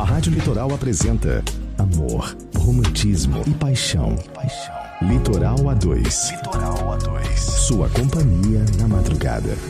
Rádio Litoral apresenta amor, romantismo e paixão. Litoral A2. Sua companhia na madrugada.